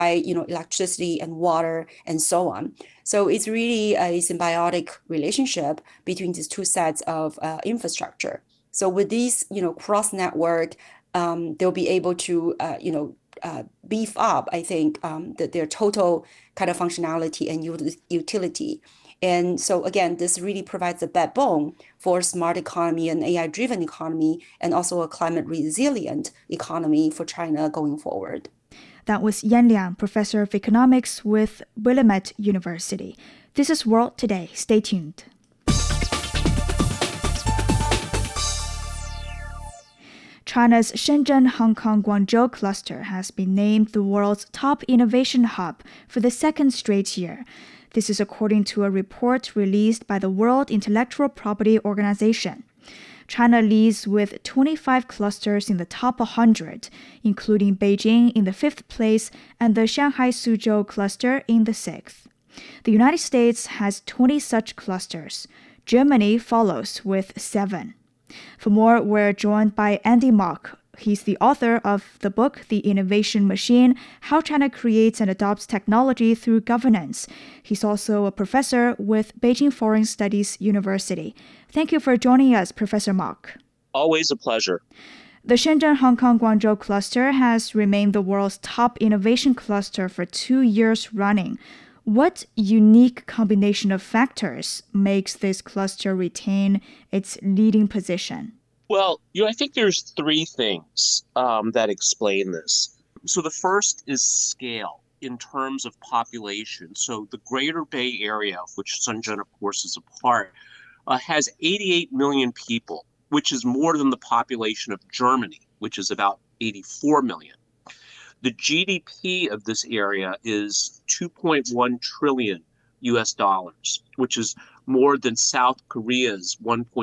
electricity and water and so on. So it's really a symbiotic relationship between these two sets of infrastructure. So with these, cross network, they'll be able to, beef up, I think, their total kind of functionality and utility. And so again, this really provides a backbone for smart economy and AI-driven economy, and also a climate resilient economy for China going forward. That was Yan Liang, professor of economics with Willamette University. This is World Today. Stay tuned. China's Shenzhen-Hong Kong-Guangzhou cluster has been named the world's top innovation hub for the second straight year. This is according to a report released by the World Intellectual Property Organization. China leads with 25 clusters in the top 100, including Beijing in the 5th place and the Shanghai-Suzhou cluster in the 6th. The United States has 20 such clusters. Germany follows with 7. For more, we're joined by Andy Mok. He's the author of the book, The Innovation Machine, How China Creates and Adopts Technology Through Governance. He's also a professor with Beijing Foreign Studies University. Thank you for joining us, Professor Mok. Always a pleasure. The Shenzhen-Hong Kong-Guangzhou cluster has remained the world's top innovation cluster for 2 years running. What unique combination of factors makes this cluster retain its leading position? Well, I think there's 3 things that explain this. So the first is scale in terms of population. So the Greater Bay Area, of which Shenzhen, of course, is a part, has 88 million people, which is more than the population of Germany, which is about 84 million. The GDP of this area is 2.1 trillion US dollars, which is more than South Korea's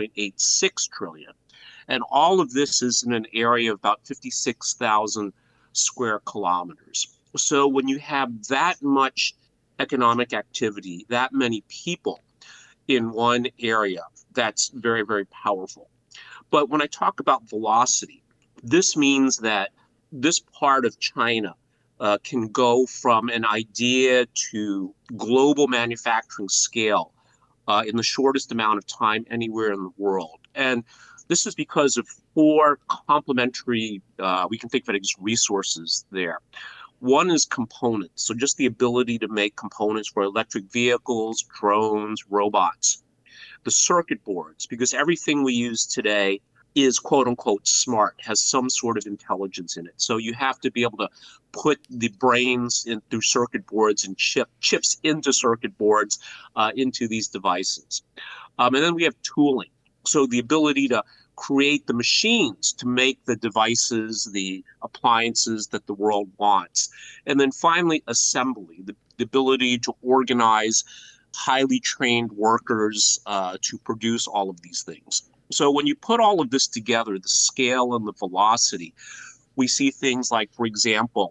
1.86 trillion. And all of this is in an area of about 56,000 square kilometers. So when you have that much economic activity, that many people in one area, that's very, very powerful. But when I talk about velocity, this means that this part of China can go from an idea to global manufacturing scale in the shortest amount of time anywhere in the world. And this is because of 4 complementary, we can think of it as resources there. One is components, so just the ability to make components for electric vehicles, drones, robots. The circuit boards, because everything we use today is quote unquote smart, has some sort of intelligence in it. So you have to be able to put the brains in through circuit boards and chips into circuit boards into these devices. And then we have tooling. So the ability to create the machines to make the devices, the appliances that the world wants. And then finally, assembly, the ability to organize highly trained workers to produce all of these things. So when you put all of this together, the scale and the velocity, we see things like, for example,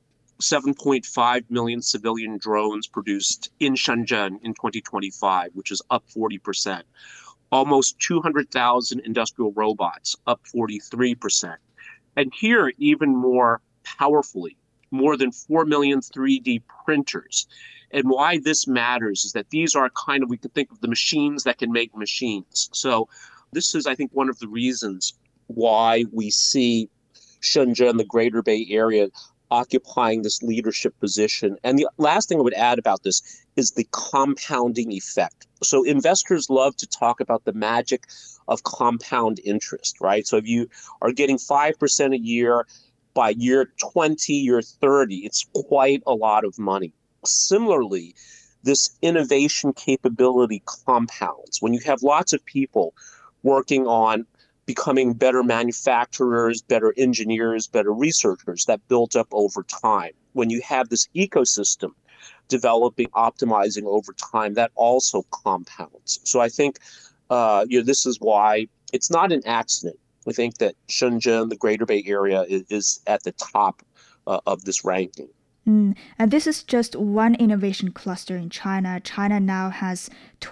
7.5 million civilian drones produced in Shenzhen in 2025, which is up 40%. Almost 200,000 industrial robots, up 43%. And here, even more powerfully, more than 4 million 3D printers. And why this matters is that these are kind of, we could think of the machines that can make machines. So this is, I think, one of the reasons why we see Shenzhen, the Greater Bay Area, occupying this leadership position. And the last thing I would add about this is the compounding effect. So investors love to talk about the magic of compound interest, right? So if you are getting 5% a year, by year 20, year 30, it's quite a lot of money. Similarly, this innovation capability compounds. When you have lots of people working on becoming better manufacturers, better engineers, better researchers, that built up over time. When you have this ecosystem developing, optimizing over time, that also compounds. So I think this is why it's not an accident. I think that Shenzhen, the Greater Bay Area, is at the top of this ranking. And this is just one innovation cluster in China. China now has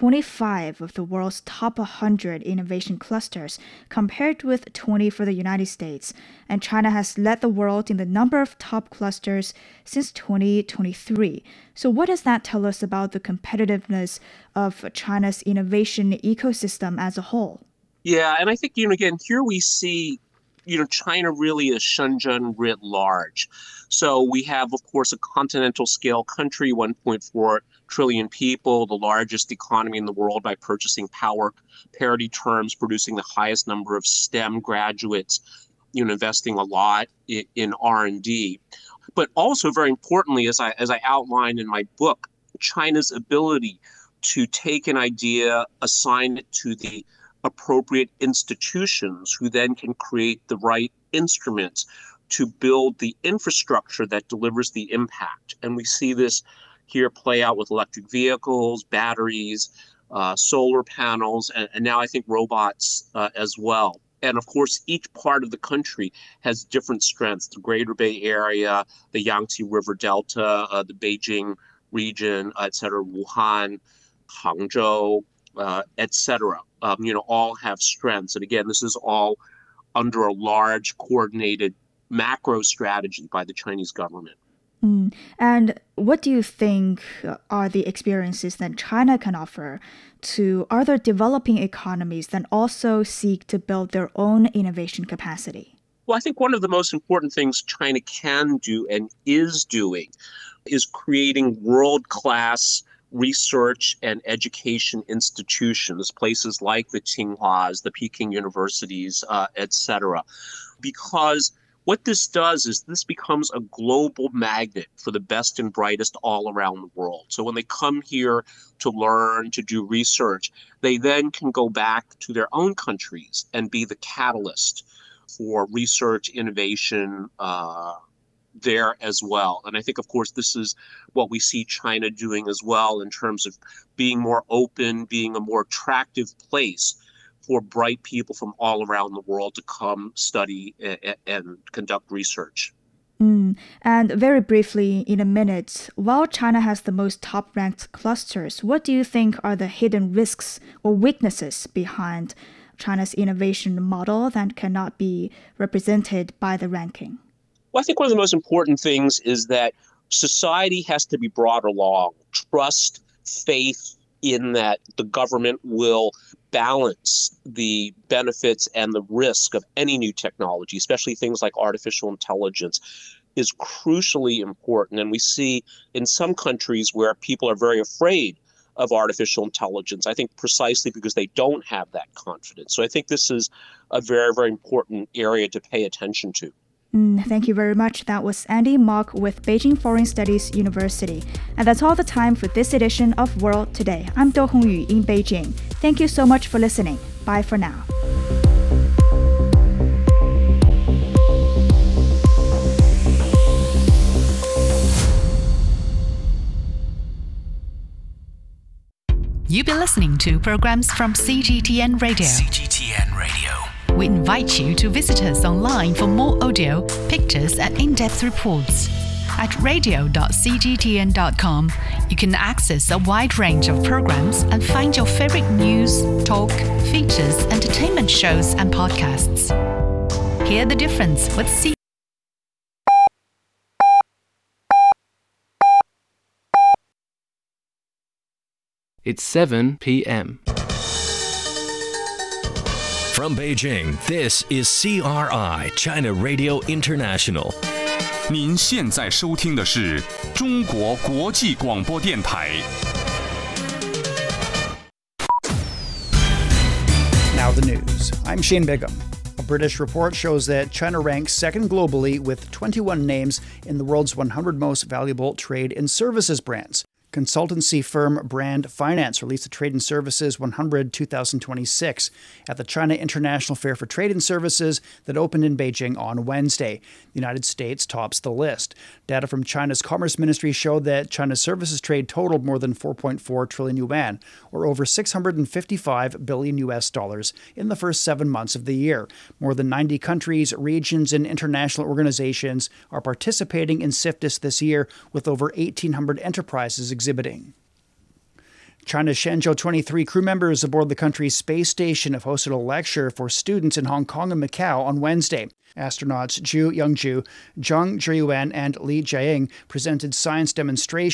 25 of the world's top 100 innovation clusters, compared with 20 for the United States. And China has led the world in the number of top clusters since 2023. So what does that tell us about the competitiveness of China's innovation ecosystem as a whole? Yeah, and I think, again, here we see China really is Shenzhen writ large. So we have, of course, a continental scale country, 1.4 trillion people, the largest economy in the world by purchasing power parity terms, producing the highest number of STEM graduates, investing a lot in R&D. But also, very importantly, as I outlined in my book, China's ability to take an idea, assign it to the appropriate institutions who then can create the right instruments to build the infrastructure that delivers the impact. And we see this here play out with electric vehicles, batteries, solar panels, and now I think robots as well. And of course, each part of the country has different strengths. The Greater Bay Area, the Yangtze River Delta, the Beijing region, et cetera, Wuhan, Hangzhou, et cetera, all have strengths. And again, this is all under a large coordinated macro strategy by the Chinese government. And what do you think are the experiences that China can offer to other developing economies that also seek to build their own innovation capacity? Well, I think one of the most important things China can do and is doing is creating world-class research and education institutions, places like the Tsinghuas, the Peking universities, et cetera. Because what this does is this becomes a global magnet for the best and brightest all around the world. So when they come here to learn, to do research, they then can go back to their own countries and be the catalyst for research, innovation, there as well. And I think, of course, this is what we see China doing as well in terms of being more open, being a more attractive place for bright people from all around the world to come study and conduct research. And very briefly, in a minute, while China has the most top-ranked clusters, what do you think are the hidden risks or weaknesses behind China's innovation model that cannot be represented by the ranking? Well, I think one of the most important things is that society has to be brought along, trust, faith in that the government will balance the benefits and the risk of any new technology, especially things like artificial intelligence, is crucially important. And we see in some countries where people are very afraid of artificial intelligence, I think precisely because they don't have that confidence. So I think this is a very, very important area to pay attention to. Thank you very much. That was Andy Mok with Beijing Foreign Studies University. And that's all the time for this edition of World Today. I'm Do Hongyu in Beijing. Thank you so much for listening. Bye for now. You've been listening to programs from CGTN Radio. CGTN Radio. We invite you to visit us online for more audio, pictures, and in-depth reports. At radio.cgtn.com, you can access a wide range of programs and find your favorite news, talk, features, entertainment shows, and podcasts. Hear the difference with It's 7 p.m. From Beijing, this is CRI, China Radio International. 您现在收听的是中国国际广播电台。 Now the news. I'm Shane Bigham. A British report shows that China ranks second globally with 21 names in the world's 100 most valuable trade and services brands. Consultancy firm Brand Finance released the Trade and Services 100 2026 at the China International Fair for Trade and Services that opened in Beijing on Wednesday. The United States tops the list. Data from China's Commerce Ministry showed that China's services trade totaled more than 4.4 trillion yuan, or over $655 billion in the first 7 months of the year. More than 90 countries, regions, and international organizations are participating in CIFTIS this year, with over 1,800 enterprises exhibiting. China's Shenzhou 23 crew members aboard the country's space station have hosted a lecture for students in Hong Kong and Macau on Wednesday. Astronauts Zhu Yongzhu, Zhang Zhiyuan, and Li Jiaying presented science demonstrations